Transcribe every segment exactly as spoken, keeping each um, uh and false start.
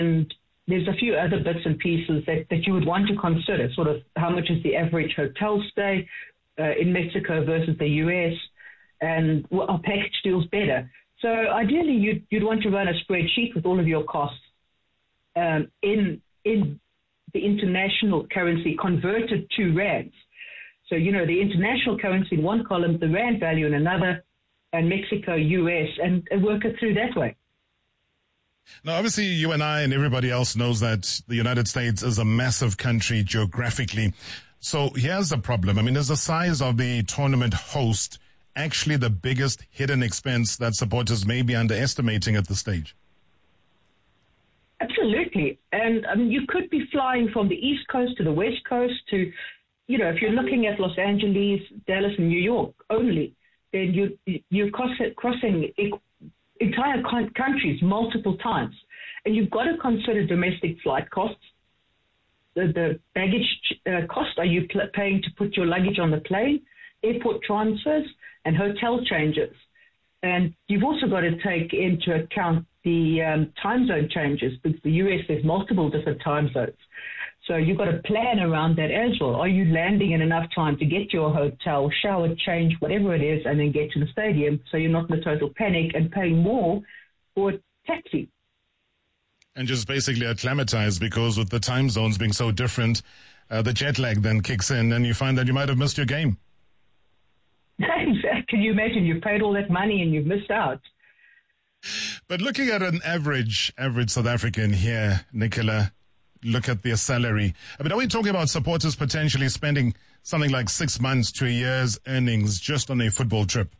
and there's a few other bits and pieces that, that you would want to consider, sort of how much is the average hotel stay uh, in Mexico versus the U S, and well, are package deals better? So ideally, you'd, you'd want to run a spreadsheet with all of your costs um, in in the international currency converted to rands. So, you know, the international currency in one column, the rand value in another, and Mexico, U S, and, and work it through that way. Now, obviously, you and I and everybody else knows that the United States is a massive country geographically. So here's the problem. I mean, is the size of the tournament host actually the biggest hidden expense that supporters may be underestimating at this stage? Absolutely. And I mean, you could be flying from the East Coast to the West Coast to, you know, if you're looking at Los Angeles, Dallas, and New York only, then you, you're crossing entire countries multiple times. And you've got to consider domestic flight costs, the, the baggage uh, cost. Are you pl- paying to put your luggage on the plane, airport transfers, and hotel changes? And you've also got to take into account the um, time zone changes, because the U S, there's multiple different time zones. So you've got to plan around that as well. Are you landing in enough time to get to your hotel, shower, change, whatever it is, and then get to the stadium so you're not in a total panic and paying more for a taxi? And just basically acclimatize, because with the time zones being so different, uh, the jet lag then kicks in and you find that you might have missed your game. Exactly. Can you imagine you've paid all that money and you've missed out? But looking at an average, average South African here, Nicola, look at their salary. I mean, are we talking about supporters potentially spending something like six months to a year's earnings just on a football trip?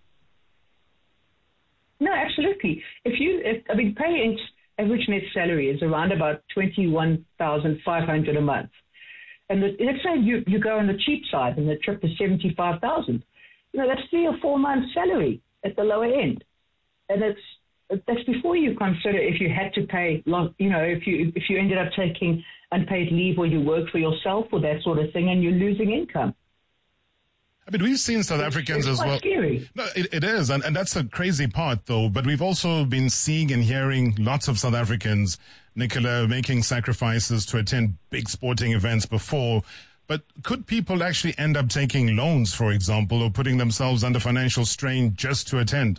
No, absolutely. If you, if, I mean, paying average net salary is around about twenty-one thousand five hundred dollars a month. And the, let's say you, you go on the cheap side and the trip is seventy-five thousand dollars. You know, that's three or four months salary at the lower end. And it's, that's before you consider if you had to pay, long, you know, if you if you ended up taking unpaid leave or you work for yourself or that sort of thing and you're losing income. I mean, we've seen South Africans it's as well. Scary. No, it, it is, and, and that's the crazy part, though. But we've also been seeing and hearing lots of South Africans, Nicola, making sacrifices to attend big sporting events before. But could people actually end up taking loans, for example, or putting themselves under financial strain just to attend?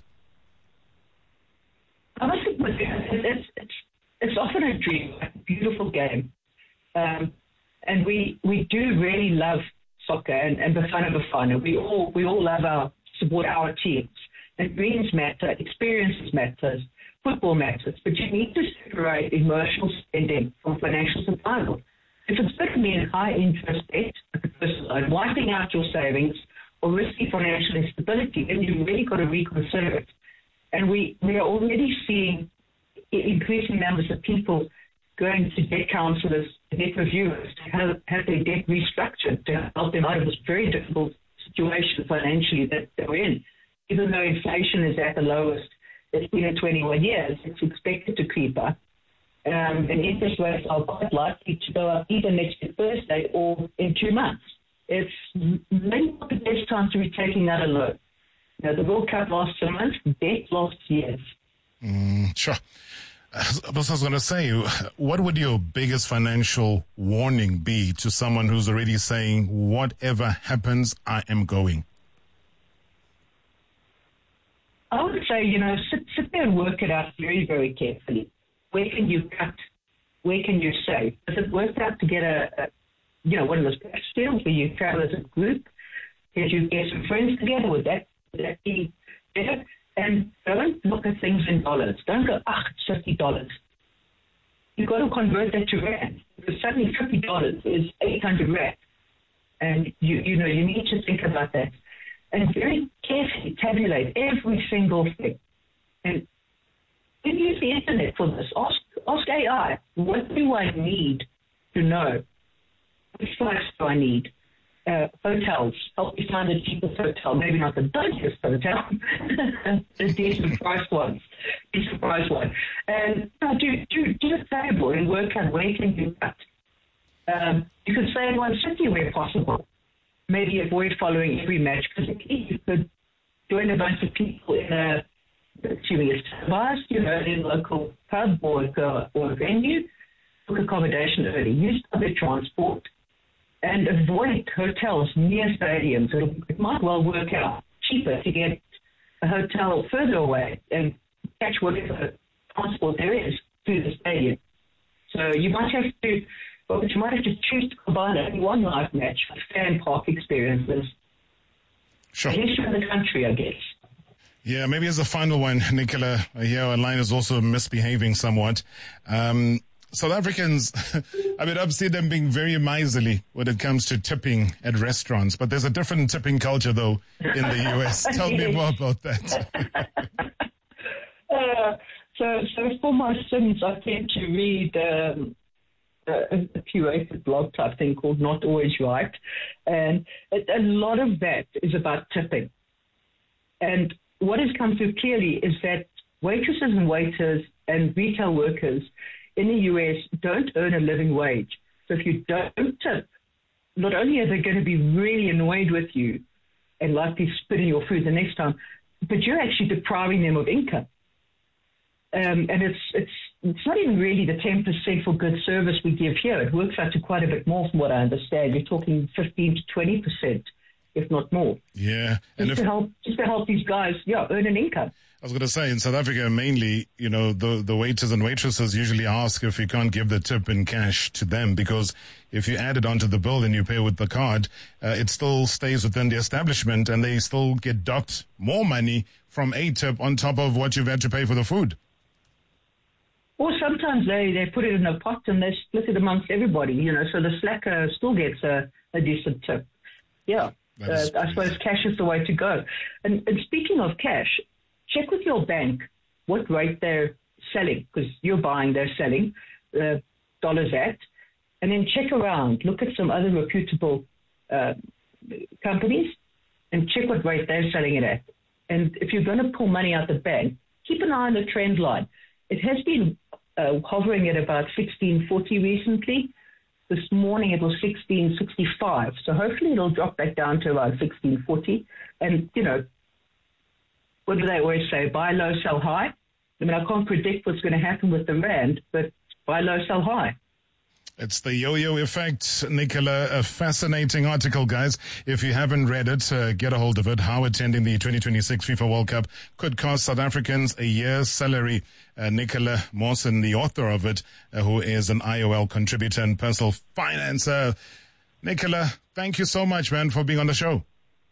I must admit, it's, it's, it's often a dream, a beautiful game. Um, and we we do really love soccer and, and Bafana Bafana. We all we all love our support our teams. And dreams matter, experiences matter, football matters, but you need to separate emotional spending from financial survival. If it's going to be in high interest debt, like a personal loan, wiping out your savings or risky financial instability, then you've really got to reconsider it. And we, we are already seeing increasing numbers of people going to debt counselors, debt reviewers, to have, have their debt restructured to help them out of this very difficult situation financially that they're in. Even though inflation is at the lowest it's been in twenty-one years, it's expected to creep up. Um, and interest rates are quite likely to go up either next Thursday or in two months. It's maybe not the best time to be taking out a loan. You know, the World Cup lasts a month, debt lasts years. Mm, sure. I was going to say, what would your biggest financial warning be to someone who's already saying, whatever happens, I am going? I would say, you know, sit, sit there and work it out very, very carefully. Where can you cut? Where can you save? If it worked out to get a, a you know, one of those package deals where you travel as a group, did you get some friends together? Would that, would that be better? And don't look at things in dollars. Don't go, ah, it's fifty dollars. You've got to convert that to rand. Because suddenly fifty dollars is eight hundred rand. And, you you know, you need to think about that. And very carefully tabulate every single thing. And then use the internet for this. Ask, ask A I, what do I need to know? Which flights do I need? Uh, hotels. Help me find the cheapest hotel. Maybe not the dodgiest hotel. the decent price ones. Decent price one. And uh, do, do, do a table and work out where can you cut. Um, you could stay in one city where possible. Maybe avoid following every match, because you could join a bunch of people in a, assuming it's televised, you know, in a local pub or, or a venue, book accommodation early, use public transport, and avoid hotels near stadiums. It'll, it might well work out cheaper to get a hotel further away and catch whatever transport there is to the stadium. So you might have to, well, you might have to choose to combine only one live match with fan park experiences. Sure. The history of the country, I guess. Yeah, maybe as a final one, Nicola, here our line is also misbehaving somewhat. Um, South Africans, I mean, I've seen them being very miserly when it comes to tipping at restaurants, but there's a different tipping culture, though, in the U S. Tell me more about that. uh, so, so for my sins, I tend to read um, a, a curated blog type thing called Not Always Right, and a, a lot of that is about tipping. And what has come through clearly is that waitresses and waiters and retail workers in the U S don't earn a living wage. So if you don't tip, not only are they going to be really annoyed with you and likely spit in your food the next time, but you're actually depriving them of income. Um, and it's it's it's not even really the ten percent for good service we give here. It works out to quite a bit more from what I understand. You're talking fifteen to twenty percent, if not more. Yeah. And just, if, to help, just to help these guys, yeah, earn an income. I was going to say, in South Africa, mainly, you know, the, the waiters and waitresses usually ask if you can't give the tip in cash to them, because if you add it onto the bill and you pay with the card, uh, it still stays within the establishment and they still get docked more money from a tip on top of what you've had to pay for the food. Or sometimes they, they put it in a pot and they split it amongst everybody, you know, so the slacker still gets a, a decent tip. Yeah, uh, I suppose cash is the way to go. And, and speaking of cash, check with your bank what rate they're selling, because you're buying, they're selling uh, dollars at, and then check around, look at some other reputable uh, companies and check what rate they're selling it at. And if you're going to pull money out the bank, keep an eye on the trend line. It has been uh, hovering at about sixteen forty recently. This morning it was sixteen sixty-five. So hopefully it'll drop back down to around sixteen forty. And, you know, what do they always say? Buy low, sell high. I mean, I can't predict what's going to happen with the rand, but buy low, sell high. It's the yo-yo effect, Nicola. A fascinating article, guys. If you haven't read it, uh, get a hold of it. How attending the twenty twenty-six FIFA World Cup could cost South Africans a year's salary. Uh, Nicola Mawson, the author of it, uh, who is an I O L contributor and personal financer. Nicola, thank you so much, man, for being on the show.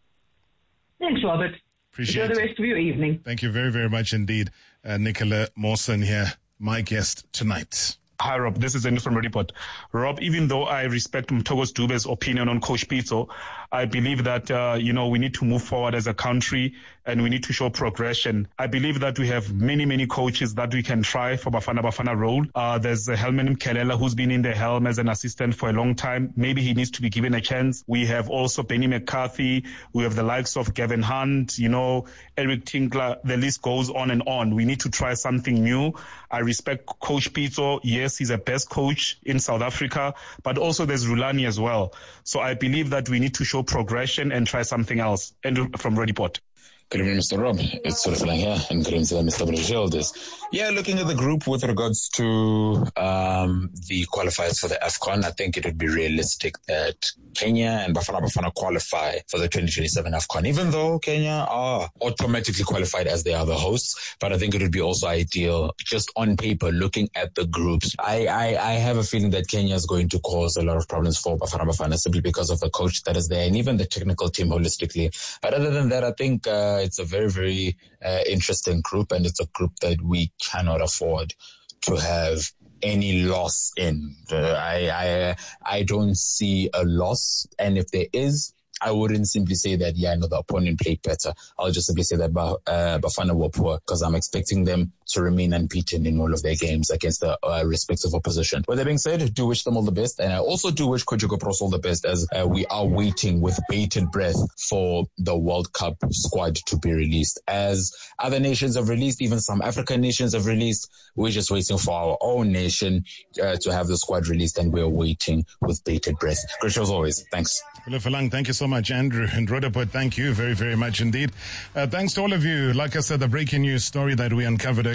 Thanks, Robert. Appreciate Enjoy the it. rest of your evening. Thank you very, very much indeed. Uh, Nicola Mawson here, my guest tonight. Hi, Rob. This is Andy from Report. Rob, even though I respect Mthokozi Dube's opinion on Coach Pitso, I believe that, uh, you know, we need to move forward as a country and we need to show progression. I believe that we have many, many coaches that we can try for Bafana Bafana role. Uh, there's uh, Helman Mkhitaryan, who's been in the helm as an assistant for a long time. Maybe he needs to be given a chance. We have also Benny McCarthy. We have the likes of Gavin Hunt, you know, Eric Tinkler. The list goes on and on. We need to try something new. I respect Coach Pitso. Yes, he's the best coach in South Africa, but also there's Rulani as well. So I believe that we need to show progression and try something else. Andrew from Rediport. Good evening, Mister Rob. It's Sulfilang here, and good evening, Mister Brigildes. Yeah, looking at the group with regards to um, the qualifiers for the AFCON, I think it would be realistic that Kenya and Bafana Bafana qualify for the twenty twenty-seven AFCON, even though Kenya are automatically qualified as they are the hosts. But I think it would be also ideal, just on paper, looking at the groups. I, I, I have a feeling that Kenya is going to cause a lot of problems for Bafana Bafana simply because of the coach that is there and even the technical team holistically. But other than that, I think uh, it's a very, very uh, interesting group, and it's a group that we cannot afford to have any loss in. Uh, I, I, I don't see a loss, and if there is, I wouldn't simply say that, yeah, no, the opponent played better. I'll just simply say that uh, Bafana were poor, because I'm expecting them to remain unbeaten in all of their games against the uh, respective opposition. With that being said, I do wish them all the best, and I also do wish Kojoko Pros all the best, as uh, we are waiting with bated breath for the World Cup squad to be released. As other nations have released, even some African nations have released, we're just waiting for our own nation uh, to have the squad released, and we're waiting with bated breath. Great show as always. Thanks. Thank you so much, Andrew. And Rhodoport, thank you very, very much indeed. Uh, thanks to all of you. Like I said, the breaking news story that we uncovered earlier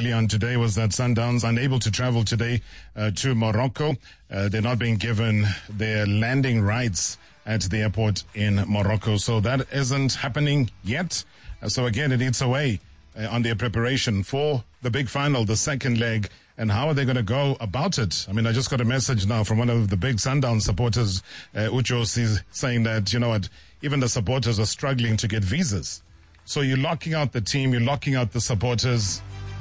early on today was that Sundowns unable to travel today uh, to Morocco. Uh, they're not being given their landing rights at the airport in Morocco. So that isn't happening yet. Uh, so again, it eats away uh, on their preparation for the big final, the second leg. And how are they going to go about it? I mean, I just got a message now from one of the big Sundown supporters, uh, Uchos, is saying that, you know what, even the supporters are struggling to get visas. So you're locking out the team, you're locking out the supporters.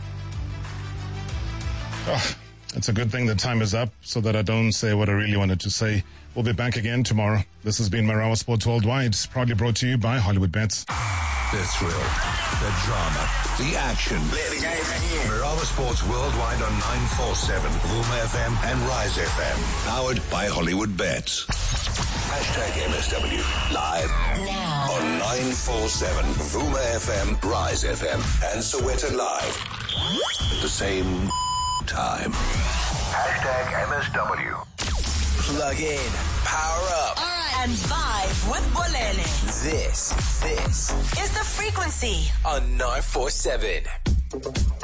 Oh, it's a good thing the time is up so that I don't say what I really wanted to say. We'll be back again tomorrow. This has been Marawa Sports Worldwide, proudly brought to you by Hollywood Bets. The thrill, the drama, the action. Let the game begin. Marawa Sports Worldwide on nine forty-seven, Vuma F M and Rise F M. Powered by Hollywood Bets. Hashtag M S W. Live now on nine forty-seven, Vuma F M, Rise F M, and Soweto Live. At the same time. Hashtag M S W. Plug in, power up, and vibe with Bolele. This, this is The Frequency on nine forty-seven.